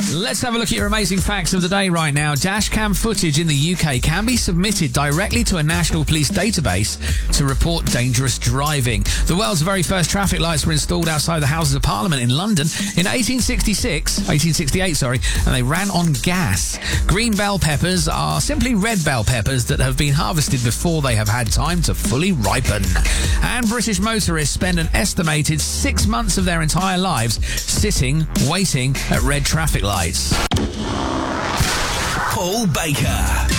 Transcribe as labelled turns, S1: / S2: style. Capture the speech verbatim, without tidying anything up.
S1: Let's have a look at your amazing facts of the day right now. Dashcam footage in the U K can be submitted directly to a national police database to report dangerous driving. The world's very first traffic lights were installed outside the Houses of Parliament in London in eighteen sixty-six, eighteen sixty-eight, sorry, and they ran on gas. Green bell peppers are simply red bell peppers that have been harvested before they have had time to fully ripen. And British motorists spend an estimated six months of their entire lives sitting, waiting at red traffic lights.
S2: Paul Baker.